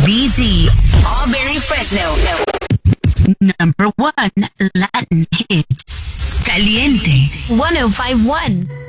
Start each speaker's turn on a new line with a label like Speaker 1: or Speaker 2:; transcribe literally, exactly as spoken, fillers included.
Speaker 1: B Z, Auberry Fresno. Number one Latin hits. Caliente one oh five one.